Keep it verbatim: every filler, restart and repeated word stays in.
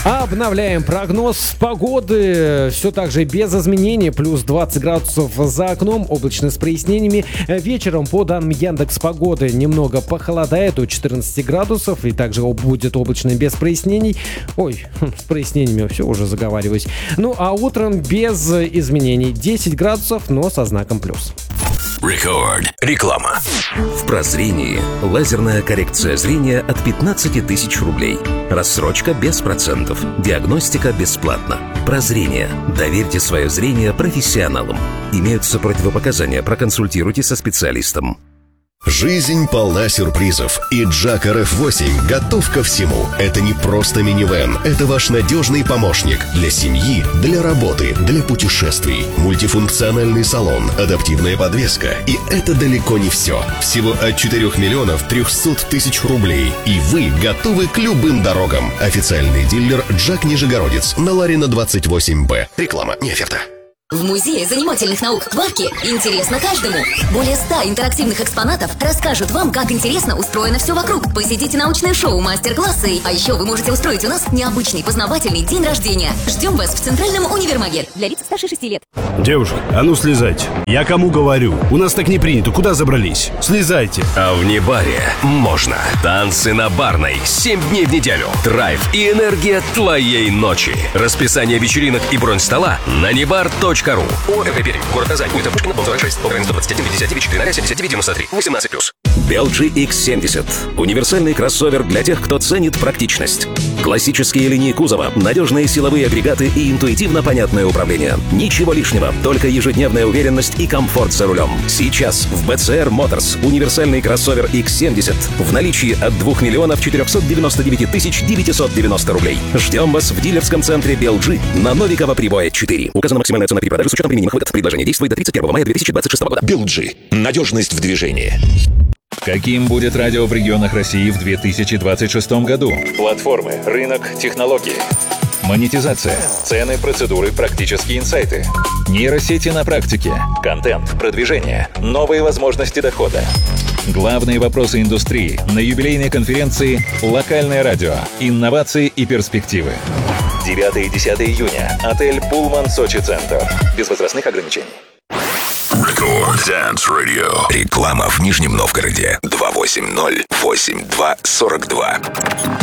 Обновляем прогноз погоды. Все так же без изменений. Плюс двадцать градусов за окном. Облачно с прояснениями. Вечером, по данным Яндекс.Погоды, немного похолодает до четырнадцати градусов. И также будет облачно без прояснений. Ой, с прояснениями все, уже заговариваюсь. Ну, а утром без изменений. десять градусов, но со знаком плюс. Рекорд. Реклама. В Прозрении лазерная коррекция зрения от пятнадцати тысяч рублей. Рассрочка без процентов. Диагностика бесплатна. Прозрение. Доверьте свое зрение профессионалам. Имеются противопоказания. Проконсультируйтесь со специалистом. Жизнь полна сюрпризов, и Джак эр эф восемь готов ко всему. Это не просто минивэн, это ваш надежный помощник для семьи, для работы, для путешествий. Мультифункциональный салон, адаптивная подвеска. И это далеко не все. Всего от четырёх миллионов трехсот тысяч рублей. И вы готовы к любым дорогам. Официальный дилер Джак Нижегородец на Ларина двадцать восемь Б. Реклама, не оферта. В Музее занимательных наук Кварки интересно каждому. Более ста интерактивных экспонатов расскажут вам, как интересно устроено все вокруг. Посетите научное шоу, мастер-классы. А еще вы можете устроить у нас необычный познавательный день рождения. Ждем вас в Центральном универмаге для лиц старше шести лет. Девушка, а ну слезайте. Я кому говорю? У нас так не принято. Куда забрались? Слезайте. А в Небаре можно. Танцы на Барной. Семь дней в неделю. Драйв и энергия твоей ночи. Расписание вечеринок и бронь стола на небар точка ру. ОРГ Пермь. Город Казань. Улица Пушкина, дом сорок шесть. Украина сто двадцать один, пятьдесят девять, четыре, семьдесят девять, девяносто три. восемнадцать плюс. эл джи икс семьдесят. Универсальный кроссовер для тех, кто ценит практичность. Классические линии кузова, надежные силовые агрегаты и интуитивно понятное управление. Ничего лишнего, только ежедневная уверенность и комфорт за рулем. Сейчас в бэ цэ эр Motors универсальный кроссовер икс семьдесят в наличии от двух миллионов четырехсот девяноста девяти тысяч девятисот девяносто рублей. Ждем вас в дилерском центре бэ эл джи на Новикова Прибоя четыре. Указана максимальная цена при продаже с учетом применимых выгод. Предложение действует до тридцать первого мая две тысячи двадцать шестого года. бэ эл джи. Надежность в движении. Каким будет радио в регионах России в две тысячи двадцать шестом году? Платформы, рынок, технологии. Монетизация, цены, процедуры, практические инсайты. Нейросети на практике. Контент, продвижение, новые возможности дохода. Главные вопросы индустрии на юбилейной конференции «Локальное радио. Инновации и перспективы». девятого и десятого июня. Отель «Пулман Сочи Центр». Без возрастных ограничений. Рекорд Dance Radio. Реклама в Нижнем Новгороде. два восемь ноль восемь два сорок два.